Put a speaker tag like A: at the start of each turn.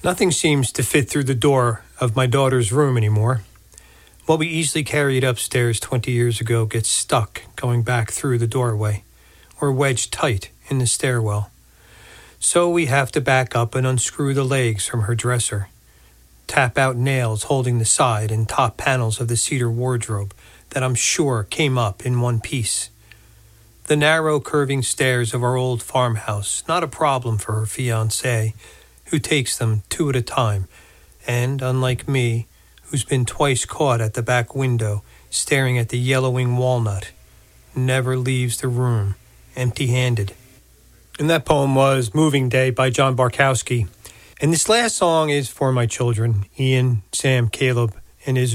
A: Nothing seems to fit through the door of my daughter's room anymore. What we easily carried upstairs 20 years ago gets stuck going back through the doorway or wedged tight in the stairwell. So we have to back up and unscrew the legs from her dresser, tap out nails holding the side and top panels of the cedar wardrobe that I'm sure came up in one piece. The narrow, curving stairs of our old farmhouse, not a problem for her fiancé, who takes them 2 at a time, and, unlike me, who's been twice caught at the back window staring at the yellowing walnut, never leaves the room empty-handed. And that poem was Moving Day by John Barkowski. And this last song is for my children, Ian, Sam, Caleb, and Israel.